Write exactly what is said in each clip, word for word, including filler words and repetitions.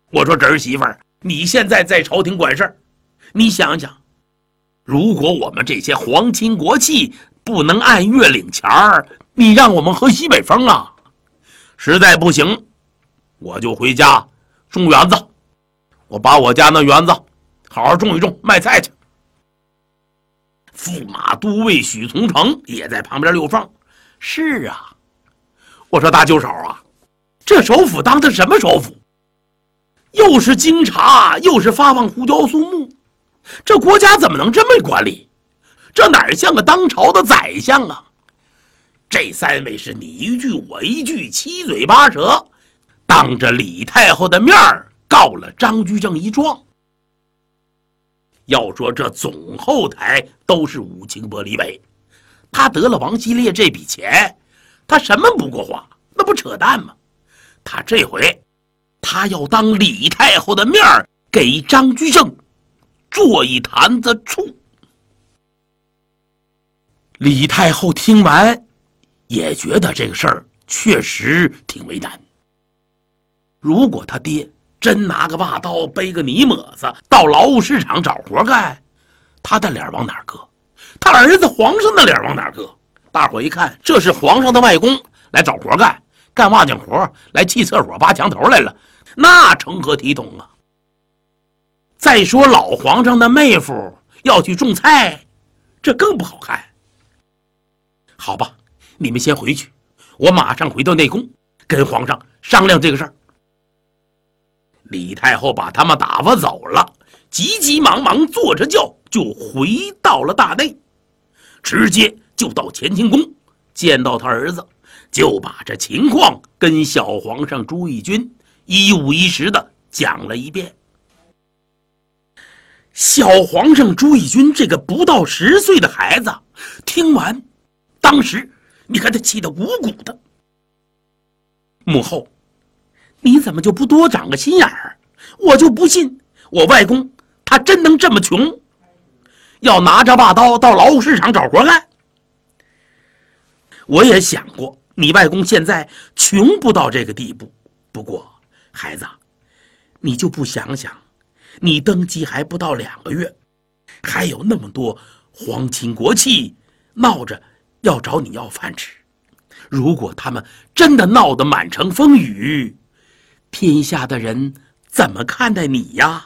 我说侄儿媳妇儿，你现在在朝廷管事儿，你想想，如果我们这些皇亲国戚不能按月领钱儿，你让我们喝西北风啊？实在不行，我就回家种园子，我把我家那园子好好种一种，卖菜去。驸马都尉许从成也在旁边溜缝。是啊，我说大舅嫂啊，这首府当的什么首府？又是京察，又是发放胡椒苏木，这国家怎么能这么管理？这哪像个当朝的宰相啊？这三位是你一句我一句，七嘴八舌，当着李太后的面告了张居正一状。要说这总后台都是武清伯李伟，他得了王希烈这笔钱，他什么不过话？那不扯淡吗？他这回他要当李太后的面给张居正做一坛子醋。李太后听完也觉得这个事儿确实挺为难。如果他爹真拿个把刀背个泥抹子到劳务市场找活干，他的脸往哪搁？他儿子皇上的脸往哪搁？大伙一看，这是皇上的外公来找活干，干瓦匠活，来砌厕所扒墙头来了，那成何体统啊？再说老皇上的妹夫要去种菜，这更不好看。好吧，你们先回去，我马上回到内宫跟皇上商量这个事儿。李太后把他们打发走了，急急忙忙坐着轿就回到了大内，直接就到乾清宫见到他儿子，就把这情况跟小皇上朱翊钧一五一十的讲了一遍。小皇上朱翊钧这个不到十岁的孩子听完，当时你看他气得鼓鼓的。母后，你怎么就不多长个心眼儿？我就不信我外公他真能这么穷，要拿着把刀到劳务市场找活干。我也想过你外公现在穷不到这个地步，不过孩子，你就不想想，你登基还不到两个月，还有那么多皇亲国戚闹着要找你要饭吃，如果他们真的闹得满城风雨，天下的人怎么看待你呀？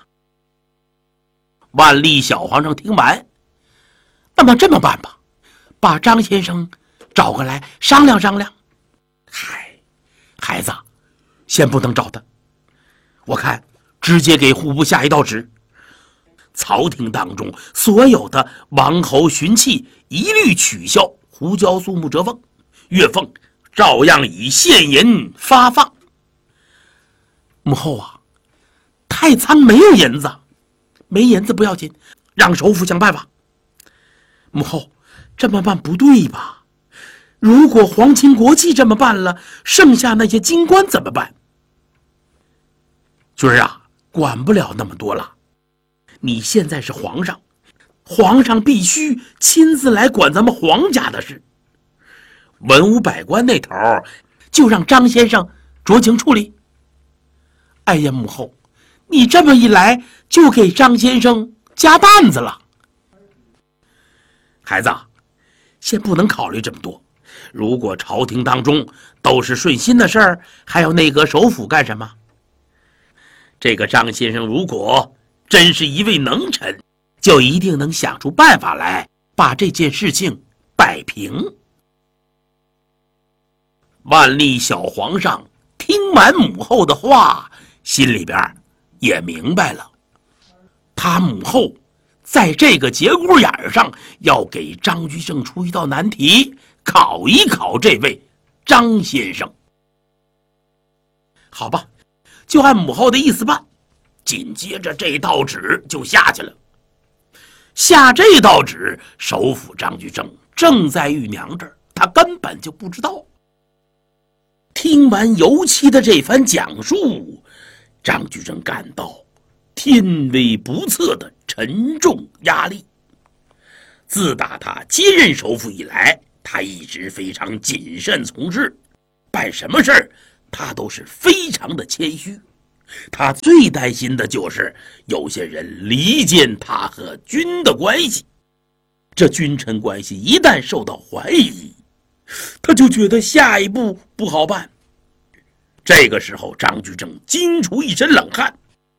万历小皇上听完，那么这么办吧，把张先生找过来商量商量。嗨，孩子，先不能找他，我看直接给户部下一道旨，朝廷当中所有的王侯巡妻一律取消胡椒苏木折俸，月俸照样以现银发放。母后啊，太仓没有银子，没银子不要紧，让首辅想办法。母后，这么办不对吧？如果皇亲国戚这么办了，剩下那些京官怎么办？军儿啊，管不了那么多了。你现在是皇上，皇上必须亲自来管咱们皇家的事。文武百官那头就让张先生酌情处理。哎呀，母后，你这么一来就给张先生加担子了。孩子，先不能考虑这么多，如果朝廷当中都是顺心的事儿，还有内阁首辅干什么？这个张先生如果真是一位能臣，就一定能想出办法来把这件事情摆平。万历小皇上听完母后的话，心里边也明白了，他母后在这个节骨眼上要给张居正出一道难题，考一考这位张先生。好吧，就按母后的意思办。紧接着这道旨就下去了。下这道旨，首辅张居正正在玉娘这儿，他根本就不知道。听完尤其的这番讲述，张居正感到天威不测的沉重压力。自打他接任首辅以来，他一直非常谨慎从事，办什么事儿他都是非常的谦虚。 他最担心的就是有些人离间他和君的关系。这君臣关系一旦受到怀疑，他就觉得下一步不好办。这个时候，张居正惊出一身冷汗。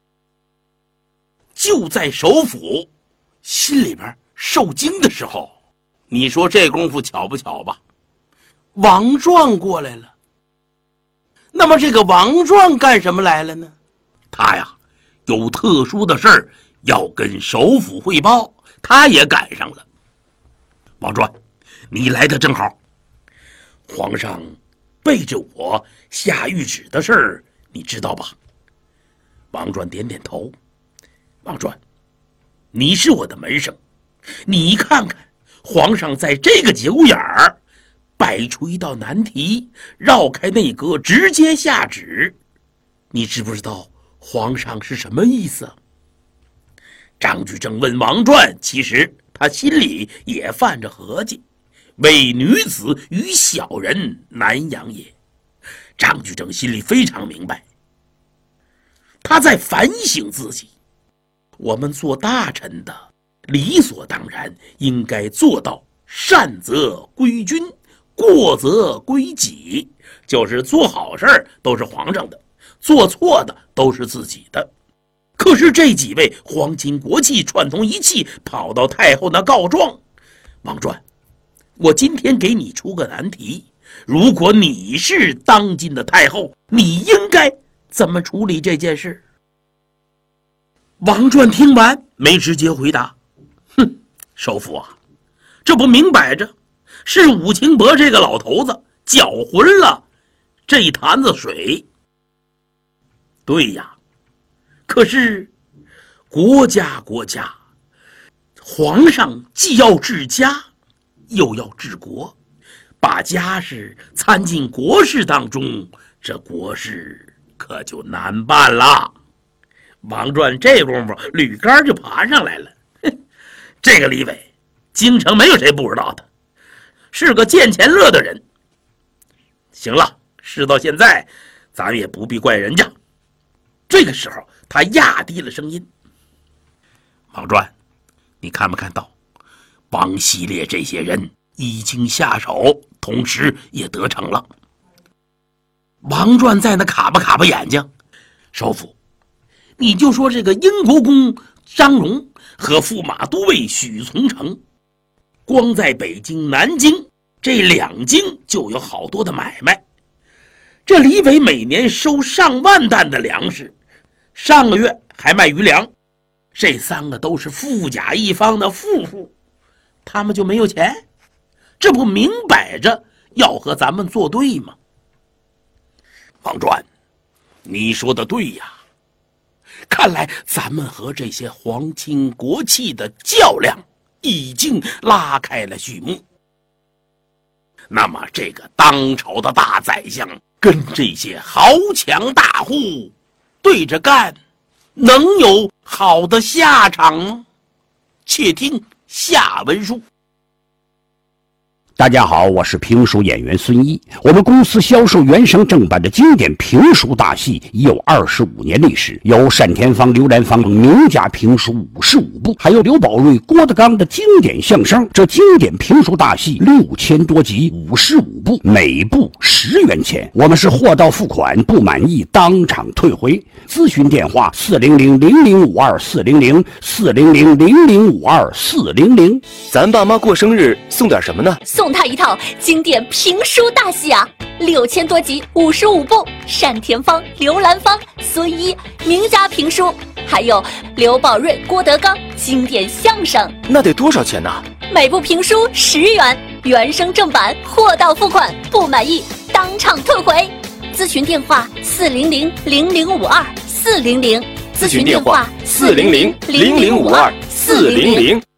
就在首府心里边受惊的时候，你说这功夫巧不巧吧？王壮过来了。那么这个王壮干什么来了呢？他呀有特殊的事儿要跟首府汇报，他也赶上了。王壮，你来的正好。皇上背着我下谕旨的事儿你知道吧？王壮点点头。王壮，你是我的门生，你看看皇上在这个节骨眼儿摆出一道难题，绕开内阁直接下旨，你知不知道皇上是什么意思？张居正问王传，其实他心里也犯着合计，为女子与小人难养也。张居正心里非常明白，他在反省自己。我们做大臣的理所当然应该做到善则归君，过则归己，就是做好事儿都是皇上的，做错的都是自己的。可是这几位皇亲国戚串通一气，跑到太后那告状。王传，我今天给你出个难题，如果你是当今的太后，你应该怎么处理这件事？王传听完没直接回答，哼，首府啊，这不明摆着是武清伯这个老头子搅浑了这一坛子水。对呀，可是国家国家，皇上既要治家又要治国，把家事参进国事当中，这国事可就难办了。王传这功夫吕杆就爬上来了，这个李伟京城没有谁不知道的，是个见钱乐的人。行了，事到现在咱们也不必怪人家。这个时候他压低了声音，王传，你看没看到王希烈这些人已经下手，同时也得逞了。王传在那卡巴卡巴眼睛，首府，你就说这个英国公张荣和驸马都尉许从成，光在北京南京这两京就有好多的买卖。这李伟每年收上万担的粮食，上个月还卖余粮，这三个都是富甲一方的富户，他们就没有钱？这不明摆着要和咱们作对吗？王传，你说的对呀，看来咱们和这些皇亲国戚的较量已经拉开了序幕。那么这个当朝的大宰相跟这些豪强大户对着干，能有好的下场吗？且听下文书。 大家好，我是评书演员孙一。我们公司销售原声正版的经典评书大戏已有二十五年历史，有单田芳、刘兰芳名家评书五十五部，还有刘宝瑞、郭德纲的经典相声。这经典评书大戏六千多集，五十五部，每部十元钱。我们是货到付款，不满意当场退回。咨询电话：四零零零零五二四零零四零零零零五二四零零。 咱爸妈过生日送点什么呢？ 送他一套经典评书大戏啊，六千多集，五十五部，单田芳、刘兰芳、孙一名家评书，还有刘宝瑞、郭德纲经典相声。 那得多少钱呢？ 每部评书十元，原声正版，货到付款，不满意当场退回。咨询电话：四零零零零五二四零零。 咨询电话：四零零零零五二四零零。